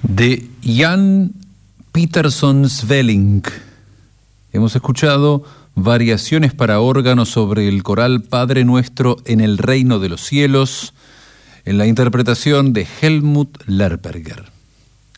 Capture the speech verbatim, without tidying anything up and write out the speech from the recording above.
De Jan Peterson Svelling hemos escuchado variaciones para órgano sobre el coral Padre Nuestro en el Reino de los Cielos, en la interpretación de Helmut Lerberger.